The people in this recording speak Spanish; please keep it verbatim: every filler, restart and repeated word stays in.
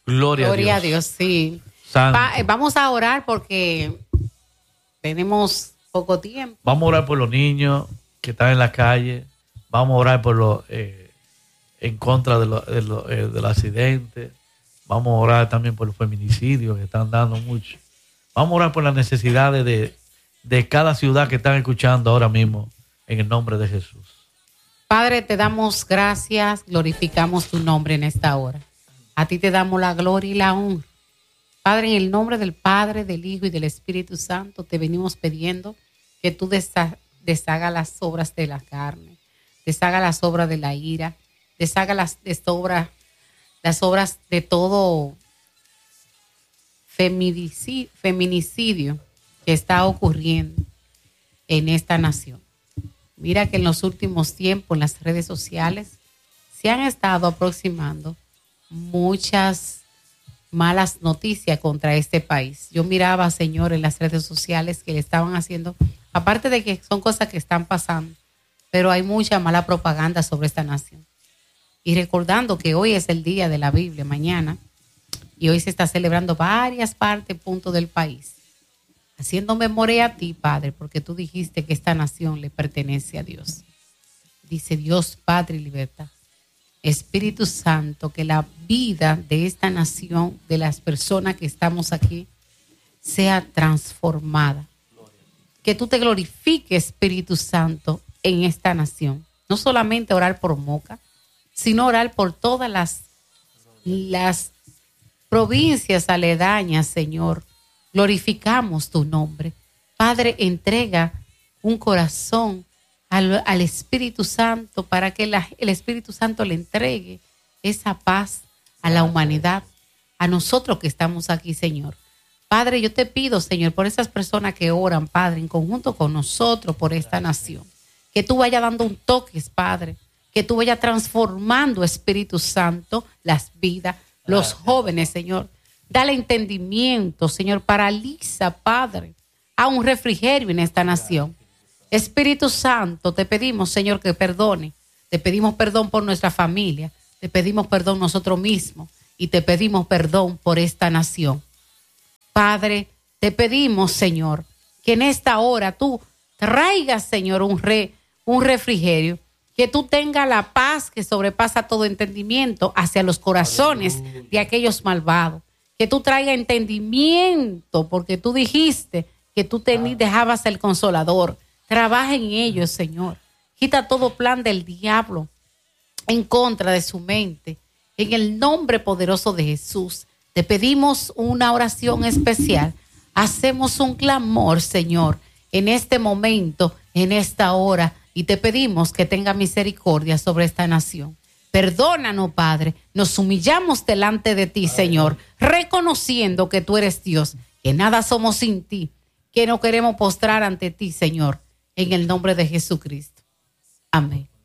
Gloria, Gloria a Dios. a Dios, sí. Santo. Va, eh, vamos a orar porque tenemos poco tiempo. Vamos a orar por los niños que están en la calle. Vamos a orar por los eh, en contra de los de lo, eh, del accidente. Vamos a orar también por los feminicidios que están dando mucho. Vamos a orar por las necesidades de, de cada ciudad que están escuchando ahora mismo, en el nombre de Jesús. Padre, te damos gracias, glorificamos tu nombre en esta hora. A ti te damos la gloria y la honra. Padre, en el nombre del Padre, del Hijo y del Espíritu Santo, te venimos pidiendo que tú desha- deshaga las obras de la carne, deshaga las obras de la ira, deshaga las, des- obras, las obras de todo feminicidio, feminicidio que está ocurriendo en esta nación. Mira que en los últimos tiempos en las redes sociales se han estado aproximando muchas malas noticias contra este país. Yo miraba, Señor, en las redes sociales que le estaban haciendo, aparte de que son cosas que están pasando, pero hay mucha mala propaganda sobre esta nación. Y recordando que hoy es el día de la Biblia, mañana, y hoy se está celebrando varias partes, puntos del país, haciendo memoria a ti, Padre, porque tú dijiste que esta nación le pertenece a Dios. Dice Dios, Padre y libertad. Espíritu Santo, que la vida de esta nación, de las personas que estamos aquí, sea transformada. Que tú te glorifiques, Espíritu Santo, en esta nación. No solamente orar por Moca, sino orar por todas las, las provincias aledañas, Señor. Glorificamos tu nombre. Padre, entrega un corazón Al, al Espíritu Santo para que la, el Espíritu Santo le entregue esa paz a la humanidad, a nosotros que estamos aquí, Señor. Padre, yo te pido, Señor, por esas personas que oran, Padre, en conjunto con nosotros por esta nación, que tú vayas dando un toque, Padre, que tú vayas transformando, Espíritu Santo, las vidas, los jóvenes, Señor. Dale entendimiento, Señor, paraliza, Padre, a un refrigerio en esta nación. Espíritu Santo, te pedimos, Señor, que perdone. Te pedimos perdón por nuestra familia. Te pedimos perdón nosotros mismos. Y te pedimos perdón por esta nación. Padre, te pedimos, Señor, que en esta hora tú traigas, Señor, un, re, un refrigerio. Que tú tengas la paz que sobrepasa todo entendimiento hacia los corazones de aquellos malvados. Que tú traigas entendimiento, porque tú dijiste que tú te dejabas el consolador. Trabaja en ellos, Señor. Quita todo plan del diablo en contra de su mente. En el nombre poderoso de Jesús, te pedimos una oración especial. Hacemos un clamor, Señor, en este momento, en esta hora, y te pedimos que tenga misericordia sobre esta nación. Perdónanos, Padre. Nos humillamos delante de ti, Señor, reconociendo que tú eres Dios, que nada somos sin ti, que no queremos postrar ante ti, Señor. En el nombre de Jesucristo. Amén.